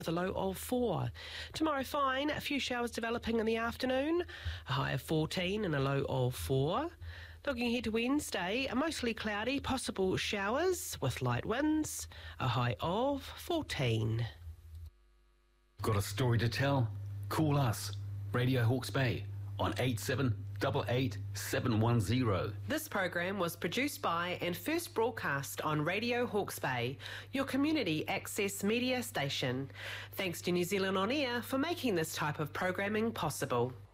with a low of 4. Tomorrow fine, a few showers developing in the afternoon, a high of 14 and a low of 4. Looking ahead to Wednesday, mostly cloudy, possible showers with light winds, a high of 14. Got a story to tell? Call us, Radio Hawke's Bay, on 8788 710. This program was produced by and first broadcast on Radio Hawke's Bay, your community access media station. Thanks to New Zealand On Air for making this type of programming possible.